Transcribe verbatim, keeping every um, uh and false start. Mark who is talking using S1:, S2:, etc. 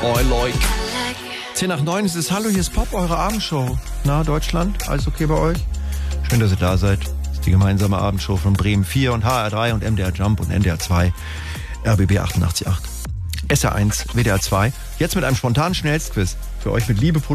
S1: I like. zehn nach neun ist es. Hallo, hier ist Pop, eure Abendshow. Na, Deutschland, alles okay bei euch? Schön, dass ihr da seid. Das ist die gemeinsame Abendshow von Bremen vier und H R drei und M D R Jump und N D R zwei, R B B achtundachtzig Komma acht, S R eins, W D R zwei. Jetzt mit einem spontanen Schnellstquiz. Für euch mit Liebe